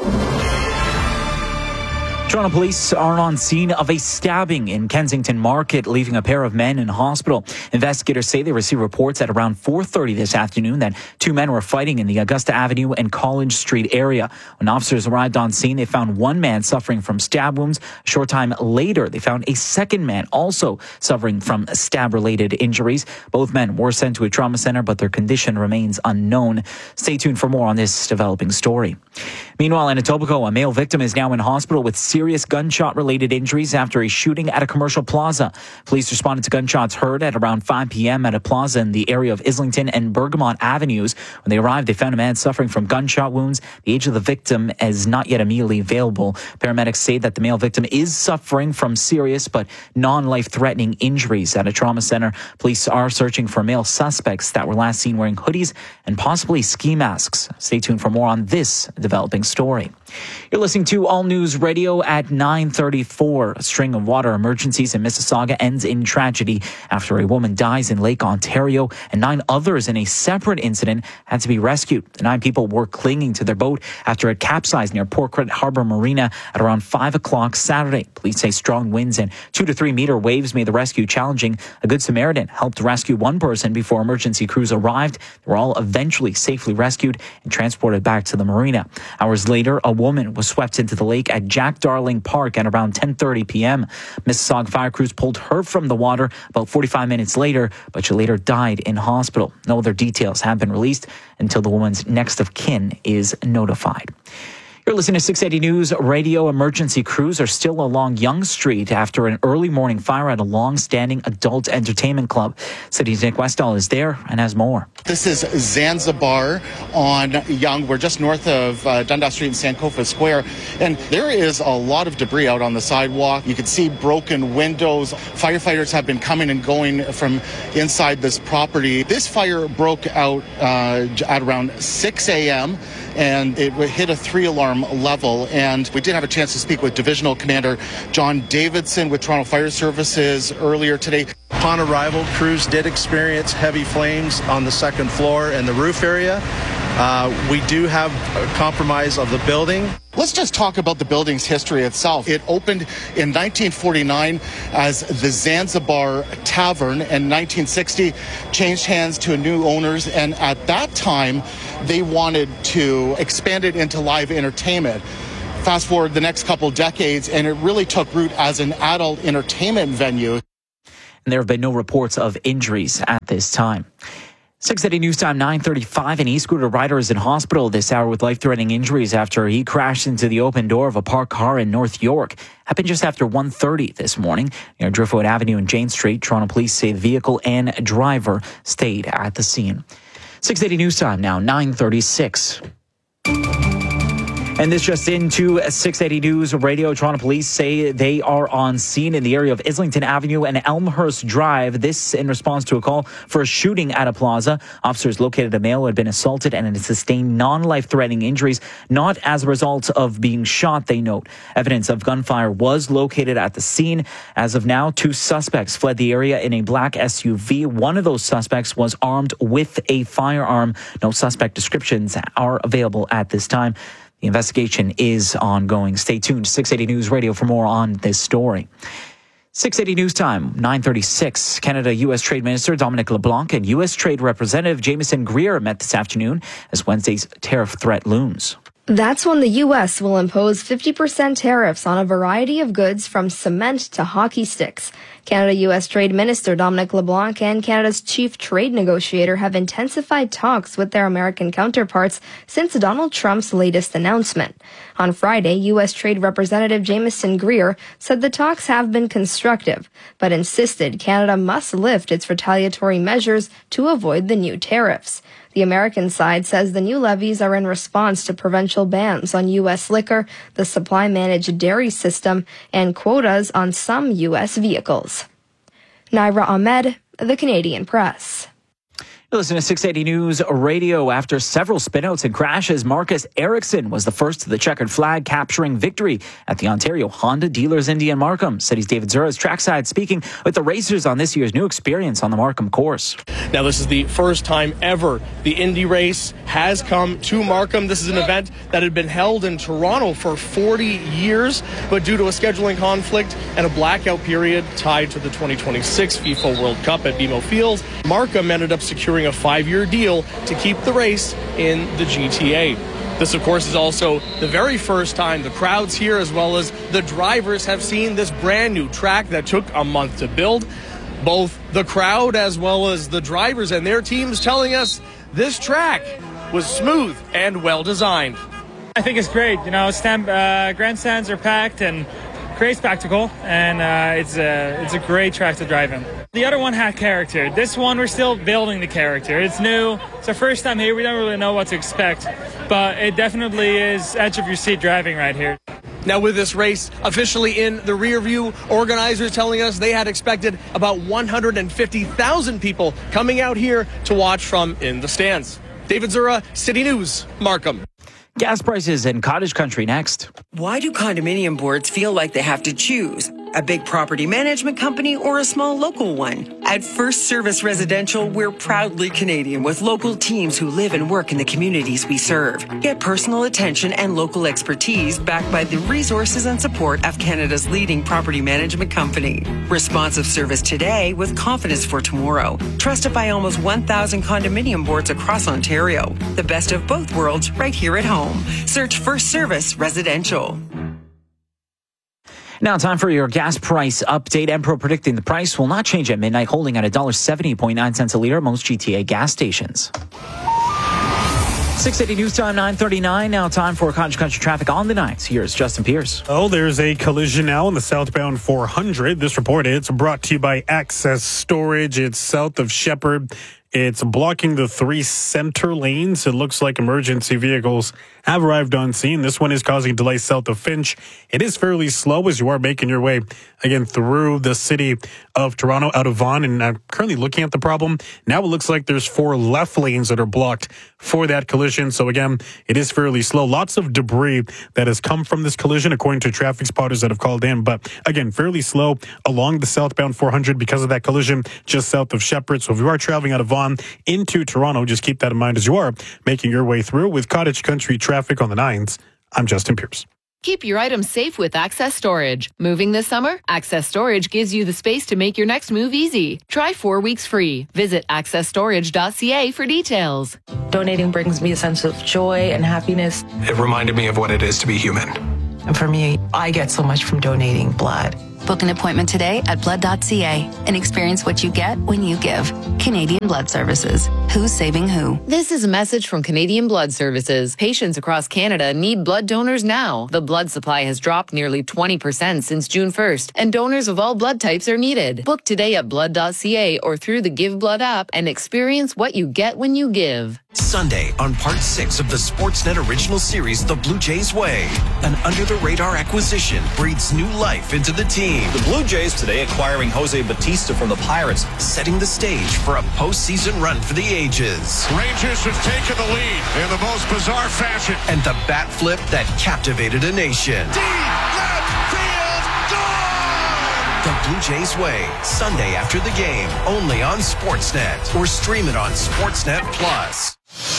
Toronto police are on scene of a stabbing in Kensington Market, leaving a pair of men in hospital. Investigators say they received reports at around 4:30 this afternoon that 2 men were fighting in the Augusta Avenue and College Street area. When officers arrived on scene, they found one man suffering from stab wounds. A short time later, they found a second man also suffering from stab-related injuries. Both men were sent to a trauma center, but their condition remains unknown. Stay tuned for more on this developing story. Meanwhile, in Etobicoke, a male victim is now in hospital with serious gunshot-related injuries after a shooting at a commercial plaza. Police responded to gunshots heard at around 5 p.m. at a plaza in the area of Islington and Bergamot Avenues. When they arrived, they found a man suffering from gunshot wounds. The age of the victim is not yet immediately available. Paramedics say that the male victim is suffering from serious but non-life-threatening injuries at a trauma center. Police are searching for male suspects that were last seen wearing hoodies and possibly ski masks. Stay tuned for more on this developing story. You're listening to All News Radio at 9:34. A string of water emergencies in Mississauga ends in tragedy after a woman dies in Lake Ontario and 9 others in a separate incident had to be rescued. The 9 people were clinging to their boat after it capsized near Port Credit Harbor Marina at around 5 o'clock Saturday. Police say strong winds and 2 to 3 meter waves made the rescue challenging. A Good Samaritan helped rescue one person before emergency crews arrived. They were all eventually safely rescued and transported back to the marina. Hours later, a woman was swept into the lake at Jack Darling Park at around 10:30 p.m. Mississauga fire crews pulled her from the water about 45 minutes later, but she later died in hospital. No other details have been released until the woman's next of kin is notified. You're listening to 680 News Radio. Emergency crews are still along Yonge Street after an early morning fire at a long-standing adult entertainment club. City's Nick Westall is there and has more. This is Zanzibar on Yonge. We're just north of Dundas Street and Sankofa Square, and there is a lot of debris out on the sidewalk. You can see broken windows. Firefighters have been coming and going from inside this property. This fire broke out at around 6 a.m., and it hit a 3-alarm level. And we did have a chance to speak with Divisional Commander John Davidson with Toronto Fire Services earlier today. Upon arrival, crews did experience heavy flames on the second floor and the roof area. We do have a compromise of the building. Let's just talk about the building's history itself. It opened in 1949 as the Zanzibar Tavern, and 1960 changed hands to new owners, and at that time they wanted to expand it into live entertainment. Fast forward the next couple decades, and it really took root as an adult entertainment venue. And there have been no reports of injuries at this time. 680 News Time, 9:35. An e-scooter rider is in hospital this hour with life-threatening injuries after he crashed into the open door of a parked car in North York. Happened just after 1:30 this morning near Driftwood Avenue and Jane Street. Toronto police say the vehicle and driver stayed at the scene. 680 News Time now, 9:36. And this just into 680 News Radio. Toronto police say they are on scene in the area of Islington Avenue and Elmhurst Drive. This in response to a call for a shooting at a plaza. Officers located a male who had been assaulted and had sustained non-life-threatening injuries, not as a result of being shot, they note. Evidence of gunfire was located at the scene. As of now, 2 suspects fled the area in a black SUV. One of those suspects was armed with a firearm. No suspect descriptions are available at this time. The investigation is ongoing. Stay tuned to 680 News Radio for more on this story. 680 News Time, 9:36. Canada-U.S. Trade Minister Dominic LeBlanc and U.S. Trade Representative Jamieson Greer met this afternoon as Wednesday's tariff threat looms. That's when the U.S. will impose 50% tariffs on a variety of goods from cement to hockey sticks. Canada-U.S. Trade Minister Dominic LeBlanc and Canada's chief trade negotiator have intensified talks with their American counterparts since Donald Trump's latest announcement. On Friday, U.S. Trade Representative Jamieson Greer said the talks have been constructive, but insisted Canada must lift its retaliatory measures to avoid the new tariffs. The American side says the new levies are in response to provincial bans on U.S. liquor, the supply-managed dairy system, and quotas on some U.S. vehicles. Naira Ahmed, The Canadian Press. You listen to 680 News Radio. After several spinouts and crashes, Marcus Ericsson was the first to the checkered flag, capturing victory at the Ontario Honda Dealers Indy in Markham. City's David Zura is trackside speaking with the racers on this year's new experience on the Markham course. Now, this is the first time ever the Indy race has come to Markham. This is an event that had been held in Toronto for 40 years, but due to a scheduling conflict and a blackout period tied to the 2026 FIFA World Cup at BMO Field, Markham ended up securing a 5-year deal to keep the race in the GTA. This, of course, is also the very first time the crowds here, as well as the drivers, have seen this brand new track that took a month to build. Both the crowd as well as the drivers and their teams telling us this track was smooth and well designed. I think it's great. You know, grandstands are packed and great spectacle, and it's a great track to drive in. The other one had character. This one, we're still building the character. It's new. It's our first time here. We don't really know what to expect, but it definitely is edge of your seat driving right here. Now, with this race officially in the rear view, organizers telling us they had expected about 150,000 people coming out here to watch from in the stands. David Zura, City News, Markham. Gas prices in cottage country next. Why do condominium boards feel like they have to choose? A big property management company or a small local one? At First Service Residential, we're proudly Canadian with local teams who live and work in the communities we serve. Get personal attention and local expertise backed by the resources and support of Canada's leading property management company. Responsive service today with confidence for tomorrow. Trusted by almost 1,000 condominium boards across Ontario. The best of both worlds right here at home. Search First Service Residential. Now time for your gas price update. Empro predicting the price will not change at midnight, holding at $1.70.9 a liter at most GTA gas stations. 680 News Time, 9:39. Now time for Cottage Country traffic on the nights. Here's Justin Pierce. Oh, there's a collision now on the southbound 400. This report, it's brought to you by Access Storage. It's south of Shepherd It's blocking the 3 center lanes. It looks like emergency vehicles have arrived on scene. This one is causing delays south of Finch. It is fairly slow as you are making your way, again, through the city of Toronto out of Vaughan. And I'm currently looking at the problem. Now it looks like there's 4 left lanes that are blocked for that collision. So again, it is fairly slow. Lots of debris that has come from this collision, according to traffic spotters that have called in. But again, fairly slow along the southbound 400 because of that collision just south of Shepherd. So if you are traveling out of Vaughan into Toronto, just keep that in mind as you are making your way through. With Cottage Country traffic on the 9s, I'm Justin Pierce. Keep your items safe with Access Storage. Moving this summer? Access Storage gives you the space to make your next move easy. Try 4 weeks free. Visit accessstorage.ca for details. Donating brings me a sense of joy and happiness. It reminded me of what it is to be human. And for me, I get so much from donating blood. Book an appointment today at blood.ca and experience what you get when you give. Canadian Blood Services. Who's saving who? This is a message from Canadian Blood Services. Patients across Canada need blood donors now. The blood supply has dropped nearly 20% since June 1st, and donors of all blood types are needed. Book today at blood.ca or through the Give Blood app and experience what you get when you give. Sunday on Part 6 of the Sportsnet original series, The Blue Jays Way. An under-the-radar acquisition breathes new life into the team. The Blue Jays today acquiring Jose Bautista from the Pirates, setting the stage for a postseason run for the ages. Rangers have taken the lead in the most bizarre fashion. And the bat flip that captivated a nation. Deep left field, gone! The Blue Jays Way, Sunday after the game, only on Sportsnet, or stream it on Sportsnet Plus.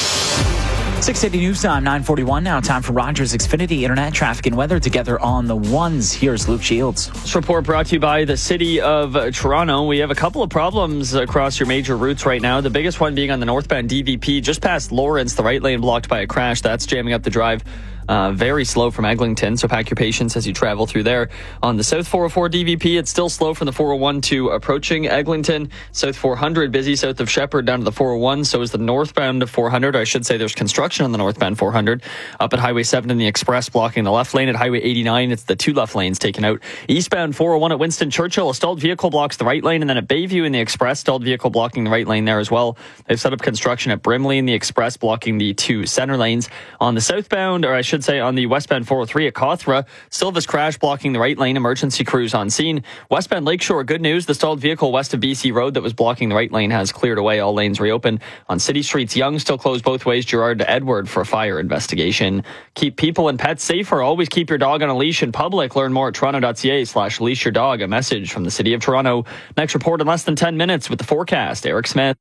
680 News Time, 9:41 now. Time for Rogers Xfinity Internet traffic and weather together on the ones. Here's Luke Shields. This report brought to you by the City of Toronto. We have a couple of problems across your major routes right now. The biggest one being on the northbound DVP, just past Lawrence, the right lane blocked by a crash. That's jamming up the drive. Very slow from Eglinton, so pack your patience as you travel through there. On the South 404 DVP, it's still slow from the 401 to approaching Eglinton. South 400, busy south of Shepherd down to the 401, so is the northbound 400. I should say there's construction on the northbound 400. Up at Highway 7 in the Express, blocking the left lane. At Highway 89, it's the 2 left lanes taken out. Eastbound 401 at Winston Churchill, a stalled vehicle blocks the right lane, and then at Bayview in the Express, stalled vehicle blocking the right lane there as well. They've set up construction at Brimley in the Express, blocking the 2 center lanes. On the southbound, or I should say on the westbound 403 at Cawthra, Silva's crash blocking the right lane, emergency crews on scene. Westbound Lakeshore, good news, the stalled vehicle west of BC Road that was blocking the right lane has cleared away, all lanes reopened. On city streets, Yonge still closed both ways, Gerrard to Edward for a fire investigation. Keep people and pets safer, always keep your dog on a leash in public. Learn more at toronto.ca/leash your dog. A message from the City of Toronto. Next report in less than 10 minutes with the forecast. Eric Smith.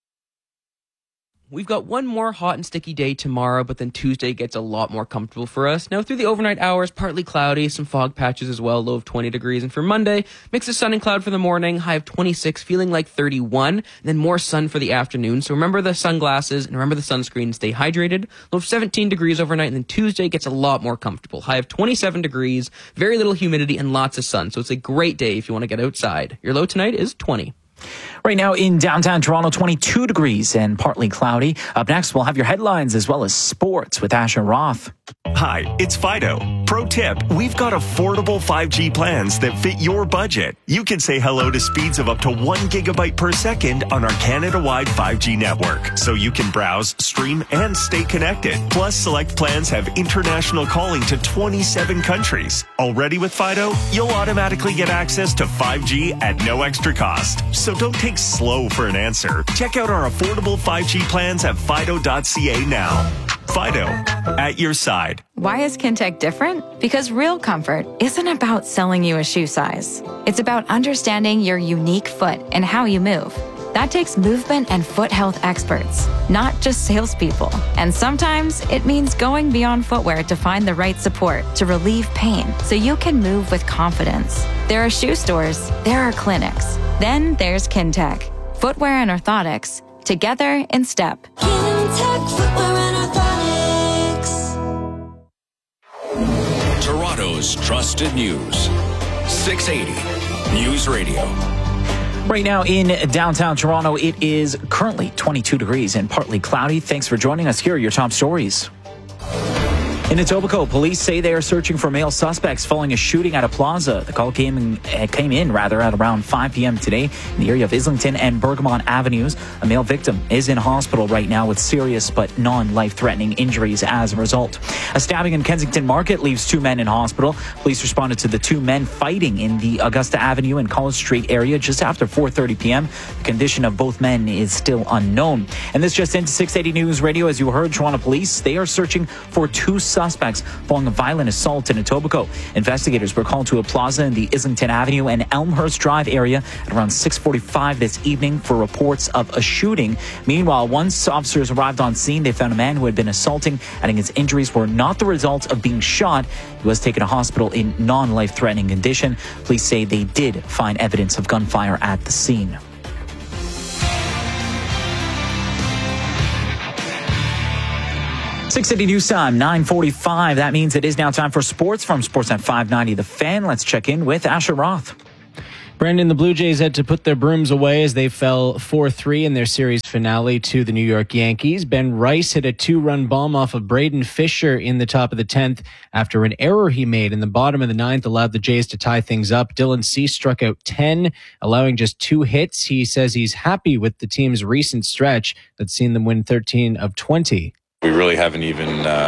We've got one more hot and sticky day tomorrow, but then Tuesday gets a lot more comfortable for us. Now, through the overnight hours, partly cloudy, some fog patches as well, low of 20 degrees. And for Monday, mix of sun and cloud for the morning, high of 26, feeling like 31, and then more sun for the afternoon. So remember the sunglasses and remember the sunscreen. Stay hydrated. Low of 17 degrees overnight, and then Tuesday gets a lot more comfortable. High of 27 degrees, very little humidity, and lots of sun. So it's a great day if you want to get outside. Your low tonight is 20. Right now in downtown Toronto, 22 degrees and partly cloudy. Up next, we'll have your headlines as well as sports with Asher Roth. Hi, it's Fido. Pro tip, we've got affordable 5G plans that fit your budget. You can say hello to speeds of up to 1 gigabyte per second on our Canada-wide 5G network, so you can browse, stream, and stay connected. Plus, select plans have international calling to 27 countries. Already with Fido, you'll automatically get access to 5G at no extra cost. So don't take slow for an answer. Check out our affordable 5G plans at fido.ca now. Fido, at your side. Why is Kintec different? Because real comfort isn't about selling you a shoe size. It's about understanding your unique foot and how you move. That takes movement and foot health experts, not just salespeople. And sometimes it means going beyond footwear to find the right support to relieve pain so you can move with confidence. There are shoe stores, there are clinics. Then there's Kintec. Footwear and orthotics, together in step. Kintec Footwear and Orthotics. Toronto's trusted news. 680 News Radio. Right now in downtown Toronto, it is currently 22 degrees and partly cloudy. Thanks for joining us. Here are your top stories. In Etobicoke, police say they are searching for male suspects following a shooting at a plaza. The call came in at around 5 p.m. today in the area of Islington and Bergamot Avenues. A male victim is in hospital right now with serious but non-life-threatening injuries as a result. A stabbing in Kensington Market leaves 2 men in hospital. Police responded to the 2 men fighting in the Augusta Avenue and College Street area just after 4:30 p.m. The condition of both men is still unknown. And this just into 680 News Radio. As you heard, Toronto police, they are searching for 2 suspects following a violent assault in Etobicoke. Investigators were called to a plaza in the Islington Avenue and Elmhurst Drive area at around 6:45 this evening for reports of a shooting. Meanwhile, once officers arrived on scene, they found a man who had been assaulting, adding his injuries were not the result of being shot. He was taken to hospital in non-life-threatening condition. Police say they did find evidence of gunfire at the scene. .680 News Time, 9:45. That means it is now time for sports from Sportsnet 590 The Fan. Let's check in with Asher Roth. Brandon, the Blue Jays had to put their brooms away as they fell 4-3 in their series finale to the New York Yankees. Ben Rice hit a 2-run bomb off of Braden Fisher in the top of the 10th after an error he made in the bottom of the 9th allowed the Jays to tie things up. Dylan Cease struck out 10, allowing just 2 hits. He says he's happy with the team's recent stretch that's seen them win 13 of 20. We really haven't even,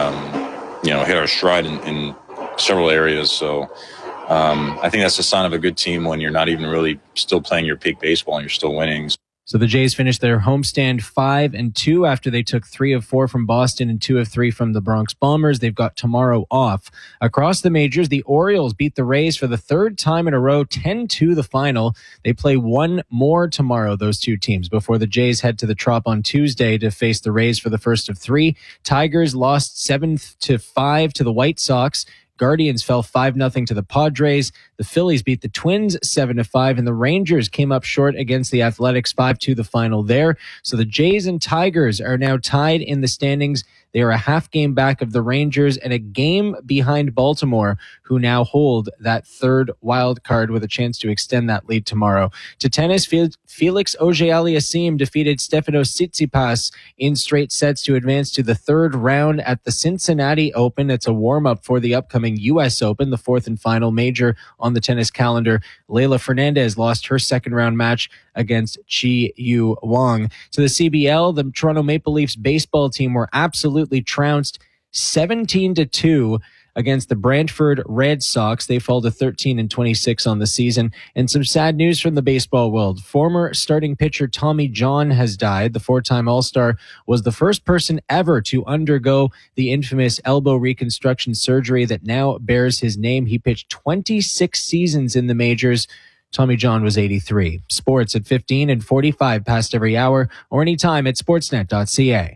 hit our stride in several areas. So I think that's a sign of a good team when you're not even really still playing your peak baseball and you're still winning. So the Jays finished their homestand 5-2 after they took 3 of 4 from Boston and 2 of 3 from the Bronx Bombers. They've got tomorrow off. Across the majors, the Orioles beat the Rays for the 3rd time in a row, 10-2 the final. They play one more tomorrow, those 2 teams, before the Jays head to the Trop on Tuesday to face the Rays for the first of 3. Tigers lost 7-5 to the White Sox. Guardians fell 5-0 to the Padres. The Phillies beat the Twins 7-5, and the Rangers came up short against the Athletics 5-2 the final there. So the Jays and Tigers are now tied in the standings. They are a half game back of the Rangers and a game behind Baltimore, who now hold that 3rd wild card with a chance to extend that lead tomorrow. To tennis, Felix Auger-Aliassime defeated Stefanos Tsitsipas in straight sets to advance to the 3rd round at the Cincinnati Open. It's a warm-up for the upcoming U.S. Open, the 4th and final major on the tennis calendar. Leylah Fernandez lost her 2nd round match against Chi Yu Wang. To the CBL, the Toronto Maple Leafs baseball team were absolutely trounced 17-2 against the Brantford Red Sox. They fall to 13-26 on the season. And some sad news from the baseball world. Former starting pitcher Tommy John has died. The 4-time All-Star was the first person ever to undergo the infamous elbow reconstruction surgery that now bears his name. He pitched 26 seasons in the majors. Tommy John was 83. Sports at 15 and 45 past every hour or anytime at sportsnet.ca.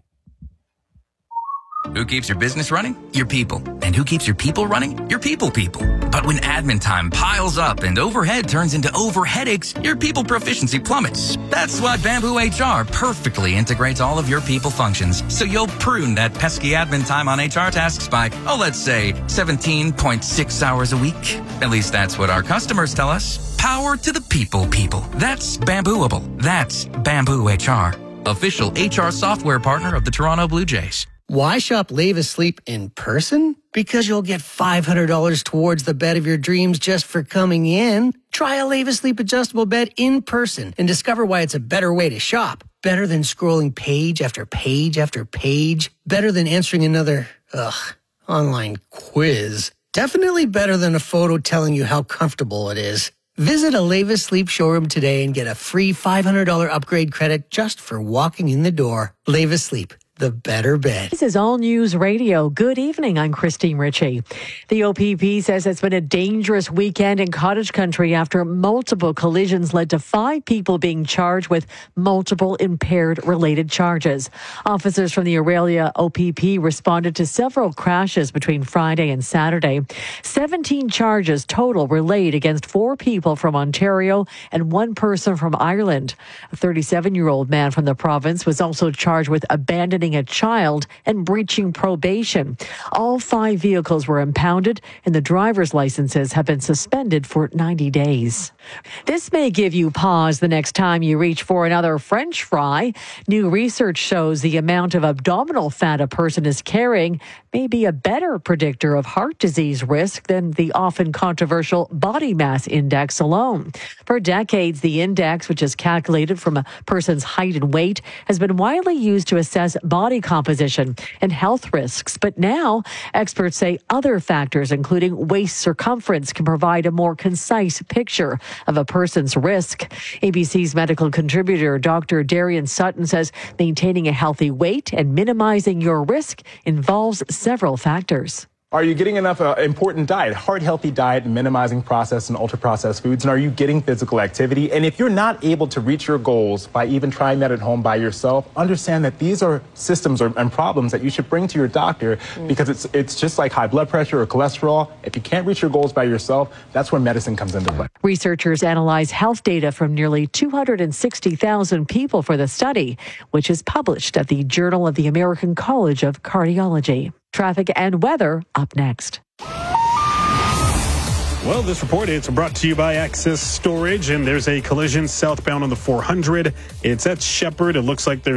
Who keeps your business running? Your people. And who keeps your people running? Your people. But when admin time piles up and overhead turns into overheadaches, your people proficiency plummets. That's why Bamboo HR perfectly integrates all of your people functions. So you'll prune that pesky admin time on HR tasks by, let's say 17.6 hours a week. At least that's what our customers tell us. Power to the people. That's Bambooable. That's Bamboo HR. Official HR software partner of the Toronto Blue Jays. Why shop Leva Sleep in person? Because you'll get $500 towards the bed of your dreams just for coming in. Try a Leva Sleep adjustable bed in person and discover why it's a better way to shop. Better than scrolling page after page after page. Better than answering another, online quiz. Definitely better than a photo telling you how comfortable it is. Visit a Leva Sleep showroom today and get a free $500 upgrade credit just for walking in the door. Leva Sleep. The better bed. This is All News Radio. Good evening. I'm Christine Ritchie. The OPP says it's been a dangerous weekend in Cottage Country after multiple collisions led to 5 people being charged with multiple impaired-related charges. Officers from the Aurelia OPP responded to several crashes between Friday and Saturday. 17 charges total were laid against 4 people from Ontario and 1 person from Ireland. A 37-year-old man from the province was also charged with abandoning hitting a child and breaching probation. All 5 vehicles were impounded, and the driver's licenses have been suspended for 90 days. This may give you pause the next time you reach for another French fry. New research shows the amount of abdominal fat a person is carrying may be a better predictor of heart disease risk than the often controversial body mass index alone. For decades, the index, which is calculated from a person's height and weight, has been widely used to assess body composition and health risks. But now, experts say other factors, including waist circumference, can provide a more concise picture of a person's risk. ABC's medical contributor, Dr. Darian Sutton, says maintaining a healthy weight and minimizing your risk involves several factors. Are you getting enough important diet, heart-healthy diet, minimizing processed and ultra-processed foods? And are you getting physical activity? And if you're not able to reach your goals by even trying that at home by yourself, understand that these are systems and problems that you should bring to your doctor because it's just like high blood pressure or cholesterol. If you can't reach your goals by yourself, that's where medicine comes into play. Researchers analyze health data from nearly 260,000 people for the study, which is published at the Journal of the American College of Cardiology. Traffic and weather up next. Well, this report is brought to you by Access Storage, and there's a collision southbound on the 400. It's at Shepherd. It looks like there's